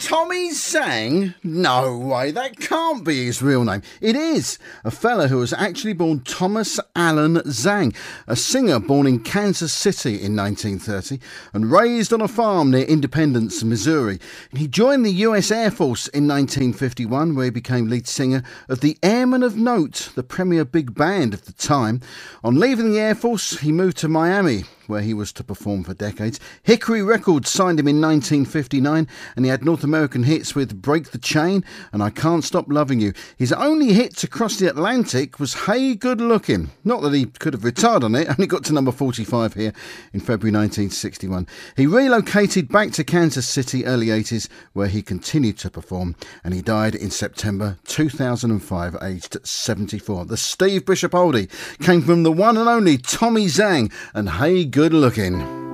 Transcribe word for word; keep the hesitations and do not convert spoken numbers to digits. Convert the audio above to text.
Tommy Zhang? No way, that can't be his real name. It is. A fella who was actually born Thomas Allen Zhang, a singer born in Kansas City in nineteen thirty and raised on a farm near Independence, Missouri. He joined the U S Air Force in nineteen fifty-one, where he became lead singer of the Airmen of Note, the premier big band of the time. On leaving the Air Force, he moved to Miami, where he was to perform for decades. Hickory Records signed him in nineteen fifty-nine, and he had North American hits with Break the Chain and I Can't Stop Loving You. His only hit to cross the Atlantic was Hey Good Looking. Not that he could have retired on it, only got to number forty-five here in February nineteen sixty-one. He relocated back to Kansas City early eighties, where he continued to perform, and he died in September two thousand five, aged seventy-four. The Steve Bishop oldie came from the one and only Tommy Zhang and Hey Good Looking.